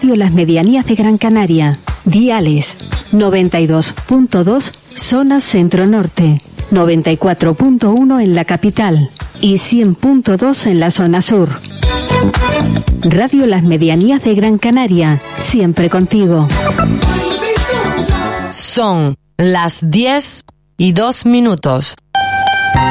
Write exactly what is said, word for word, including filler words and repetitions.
Radio Las Medianías de Gran Canaria. Diales noventa y dos punto dos zona centro-norte, noventa y cuatro punto uno en la capital y cien punto dos en la zona sur. Radio Las Medianías de Gran Canaria, siempre contigo. Son las diez y dos minutos.